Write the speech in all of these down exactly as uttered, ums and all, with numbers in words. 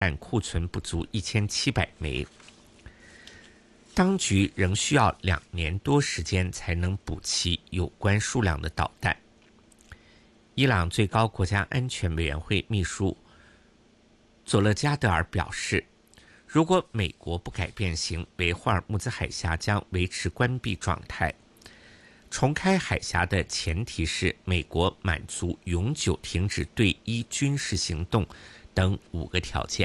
但库存不足一千七百枚。当局仍需要两年多时间才能补齐有关数量的导弹。伊朗最高国家安全委员会秘书佐勒加德尔表示，如果美国不改变行为，霍尔木兹海峡将维持关闭状态。重开海峡的前提是美国满足永久停止对伊军事行动等五个条件。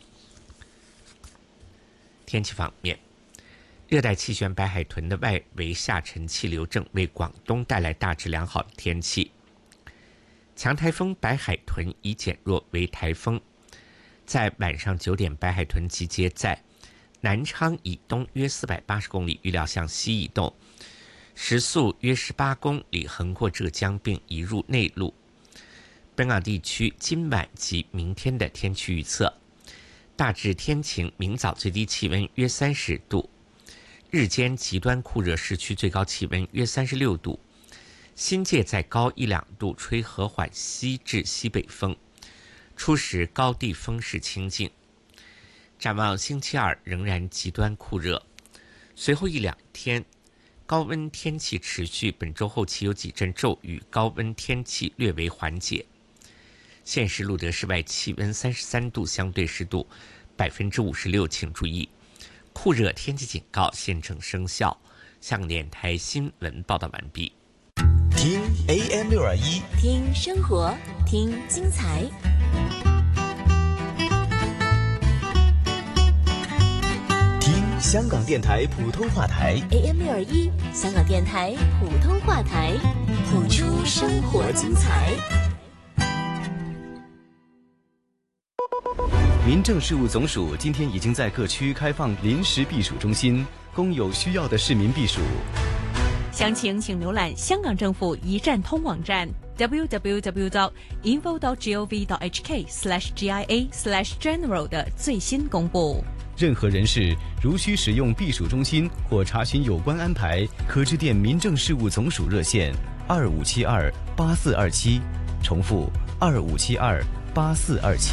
天气方面，热带气旋白海豚的外围下沉气流正为广东带来大致良好的天气。强台风白海豚已减弱为台风，在晚上九点，白海豚集结在南昌以东约四百八十公里，预料向西移动，时速约十八公里，横过浙江并移入内陆。本港地区今晚及明天的天气预测：大致天晴，明早最低气温约三十度，日间极端酷热，市区最高气温约三十六度，新界再高一两度，吹和缓西至西北风，初时高地风势清劲。展望星期二仍然极端酷热，随后一两天高温天气持续，本周后期有几阵骤雨，高温天气略为缓解。现时录得室外气温三十三度，相对湿度百分之五十六，请注意酷热天气警告现正生效。香港电台新闻报道完毕。 听 A M 六二一， 听生活，听精彩。 听香港电台普通话台 A M 六二一，香港电台普通话台，谱出生活精彩。 民政事务总署今天已经在各区开放临时避暑中心，供有需要的市民避暑。 详情请浏览香港政府一站通网站 double-u double-u double-u dot info dot gov dot h k slash g i a slash general 的最新公布。 任何人士如需使用避暑中心或查询有关安排，可致电民政事务总署热线二五七二八四二七，重复二五七二八四二七。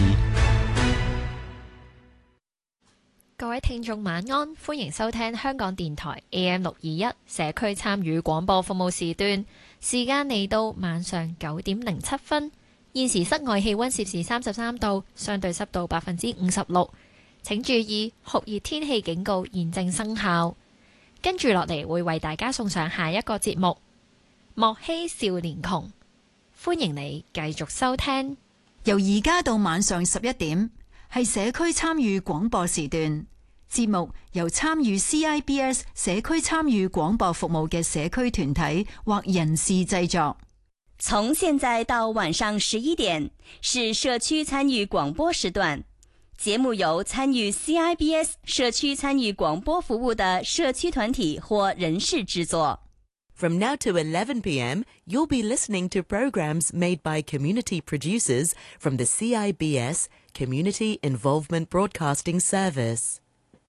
各位聽眾晚安，歡迎收聽香港電台 A M 六二一社區參與廣播服務時段，時間嚟到晚上九點零七分。現時室外氣溫攝氏三十三度，相對濕度百分之五十六。請注意酷熱天氣警告現正生效。跟住落嚟會為大家送上下一個節目《莫欺少年窮》，歡迎你繼續收聽。 由而家到晚上十一點。係社區參與廣播時段，節目由參與 C I B S 社區參與廣播服務嘅社區團體或人士製作。 從現在到晚上十一點是社區參與廣播時段，節目由參與 C I B S 社區參與廣播服務的社區團體或人士製作。 From now to eleven p m, you'll be listening to programs made by community producers from the C I B S Community Involvement Broadcasting Service.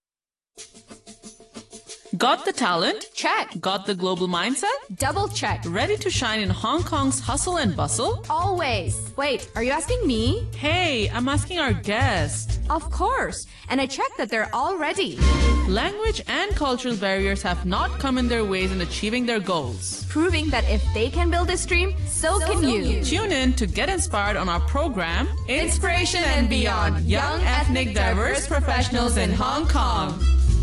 Got the talent? Check. Got the global mindset? Double check. Ready to shine in Hong Kong's hustle and bustle? Always. Wait, are you asking me? Hey, I'm asking our guest. Of course. And I checked that they're all ready. Language and cultural barriers have not come in their ways in achieving their goals. Proving that if they can build this dream, so, so can you. you. Tune in to get inspired on our program, Inspiration and Beyond, Young Ethnic Diverse Professionals in Hong Kong.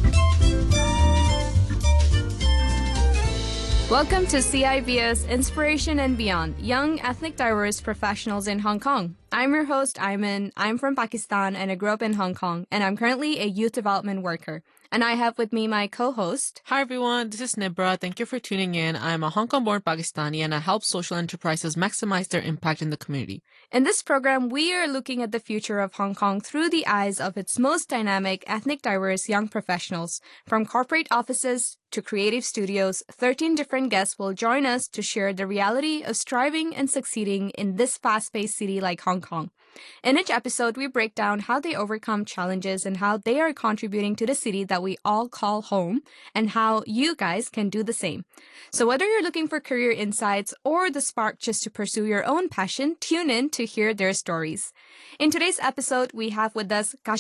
Welcome to C I B S Inspiration and Beyond, Young Ethnic Diverse Professionals in Hong Kong. I'm your host, Ayman. I'm from Pakistan and I grew up in Hong Kong, and I'm currently a youth development worker. And I have with me my co-host. Hi everyone, this is Nibra. Thank you for tuning in. I'm a Hong Kong-born Pakistani and I help social enterprises maximize their impact in the community. In this program, we are looking at the future of Hong Kong through the eyes of its most dynamic, ethnic diverse young professionals. From corporate offices to creative studios, thirteen different guests will join us to share the reality of striving and succeeding in this fast-paced city like Hong Kong. In each episode, we break down how they overcome challenges and how they are contributing to the city that we all call home, and how you guys can do the same. So whether you're looking for career insights or the spark just to pursue your own passion, tune in to hear their stories. In today's episode, we have with us